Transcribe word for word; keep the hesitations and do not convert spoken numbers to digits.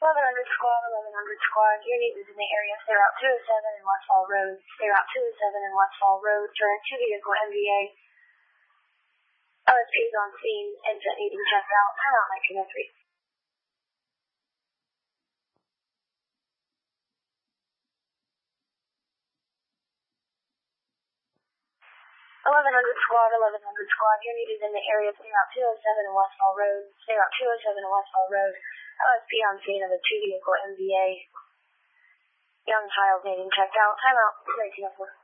eleven hundred squad, eleven hundred squad, your need is in the area, stay Route two oh seven and Westfall Road, stay Route two oh seven and Westfall Road, turn two vehicle M V A, L S P is on scene, engine needing checked out, time out nineteen oh three. eleven hundred squad, eleven hundred squad, your need is in the area, stay Route two oh seven and Westfall Road, stay Route two oh seven and Westfall Road, L S P on scene of a two vehicle M V A, young child needing checked out, time out nineteen oh four.